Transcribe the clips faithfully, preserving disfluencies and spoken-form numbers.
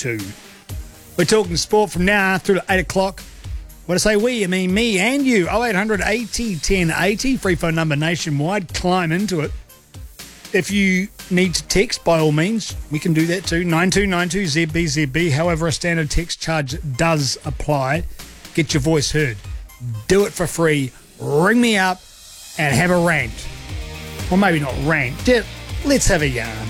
two. We're talking sport from now through to eight o'clock. When I say we, I mean me and you. oh eight hundred eighty ten eighty, free phone number nationwide. Climb into it. If you need to text, by all means, we can do that too. nine two nine two Z B Z B. However, a standard text charge does apply. Get your voice heard. Do it for free. Ring me up and have a rant. Or maybe not rant. Just let's have a yarn.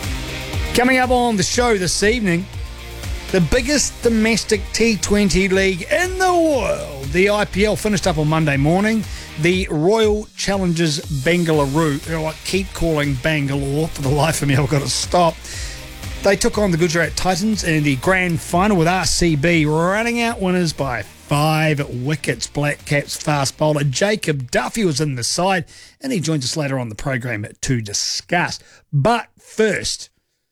Coming up on the show this evening, the biggest domestic T twenty league in the world. The I P L finished up on Monday morning. The Royal Challengers Bengaluru, who I keep calling Bangalore, for the life of me I've got to stop. They took on the Gujarat Titans in the grand final with R C B running out winners by five wickets. Black Caps fast bowler Jacob Duffy was in the side, and he joins us later on the program to discuss. But first,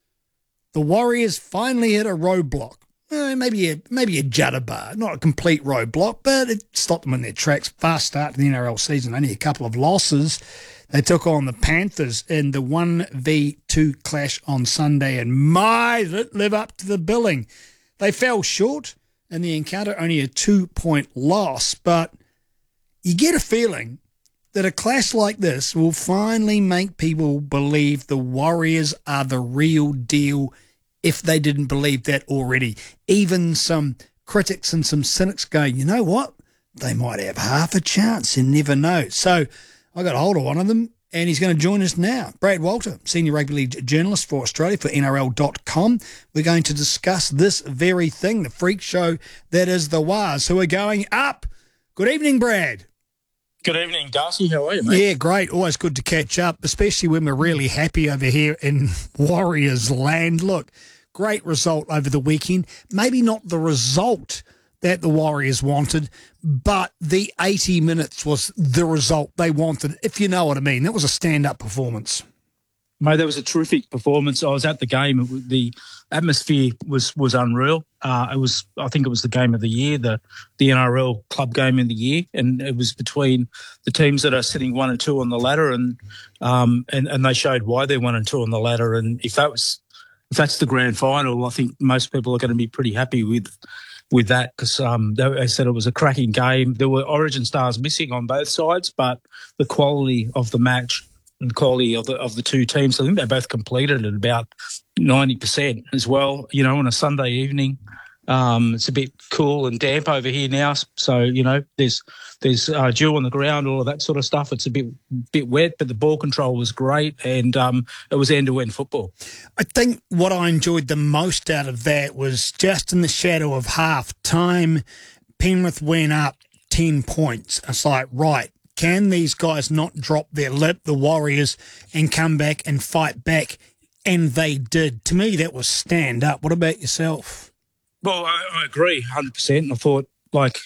the Warriors finally hit a roadblock. Uh, maybe a maybe a judder bar, not a complete roadblock, but it stopped them in their tracks. Fast start to the N R L season, only a couple of losses. They took on the Panthers in the one v two clash on Sunday, and my, did it live up to the billing. They fell short in the encounter, only a two-point loss, but you get a feeling that a clash like this will finally make people believe the Warriors are the real deal, if they didn't believe that already. Even some critics and some cynics go, you know what? They might have half a chance. You never know. So I got a hold of one of them, and he's going to join us now. Brad Walter, Senior Rugby League Journalist for Australia for N R L dot com. We're going to discuss this very thing, the freak show that is the Wars, who are going up. Good evening, Brad. Good evening, Darcy. How are you, mate? Yeah, great. Always good to catch up, especially when we're really happy over here in Warriors land. Look, great result over the weekend. Maybe not the result that the Warriors wanted, but the eighty minutes was the result they wanted, if you know what I mean. That was a stand-up performance. Mate, that was a terrific performance. I was at the game. The atmosphere was was unreal. Uh, it was, I think it was the game of the year, the, the N R L club game of the year, and it was between the teams that are sitting one and two on the ladder, and um and, and they showed why they're one and two on the ladder. And if that was if that's the grand final, I think most people are going to be pretty happy with with that, because um, they, they said it was a cracking game. There were origin stars missing on both sides, but the quality of the match and the quality of the of the two teams, I think they both completed at about ninety percent as well. You know, on a Sunday evening, um, it's a bit cool and damp over here now, so you know there's there's uh, dew on the ground, all of that sort of stuff. It's a bit bit wet, but the ball control was great, and um, it was end-to-end football. I think what I enjoyed the most out of that was just in the shadow of half-time, Penrith went up ten points. It's like, right, can these guys not drop their lip, the Warriors, and come back and fight back? And they did. To me, that was stand up. What about yourself? Well, I, I agree one hundred percent. I thought, like,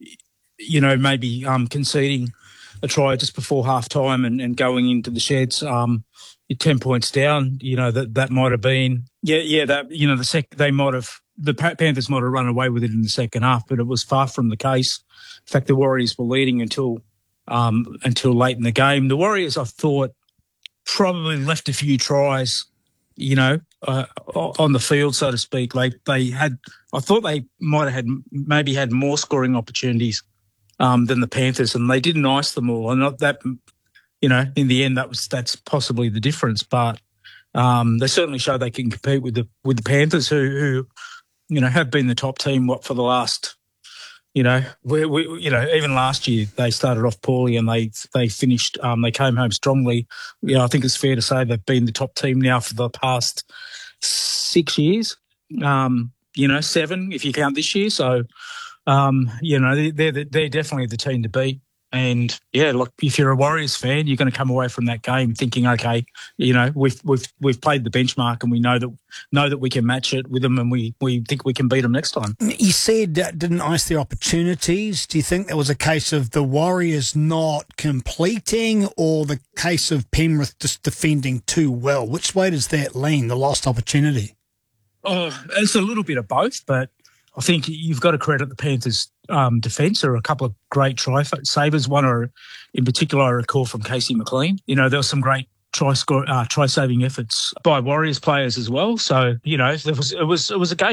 you know, maybe um, conceding a try just before half-time and, and going into the sheds, um, you're ten points down, you know, that that might have been, yeah, yeah, that, you know, the sec they might have, the Panthers might have run away with it in the second half, but it was far from the case. In fact, the Warriors were leading until um, until late in the game. The Warriors, I thought, probably left a few tries, you know, uh, on the field, so to speak. Like they had, I thought they might have had, maybe had more scoring opportunities um, than the Panthers, and they didn't ice them all. And not that, you know, in the end, that was that's possibly the difference. But um, they certainly show they can compete with the with the Panthers, who, who you know, have been the top team what for the last. You know, we, we, you know, even last year they started off poorly and they they finished. Um, they came home strongly. You know, I think it's fair to say they've been the top team now for the past six years. Um, you know, seven if you count this year. So, um, you know, they're they're, they're definitely the team to beat. And yeah, look, if you're a Warriors fan, you're going to come away from that game thinking, okay, you know, we've we've we've played the benchmark and we know that know that we can match it with them, and we, we think we can beat them next time. You said uh, didn't ice their opportunities. Do you think that was a case of the Warriors not completing, or the case of Penrith just defending too well? Which way does that lean? The lost opportunity. Oh, it's a little bit of both, but I think you've got to credit the Panthers' um, defence. There are a couple of great try savers. One, or in particular, I recall from Casey McLean. You know, there were some great try score, uh, try saving efforts by Warriors players as well. So you know, there was it was it was a game.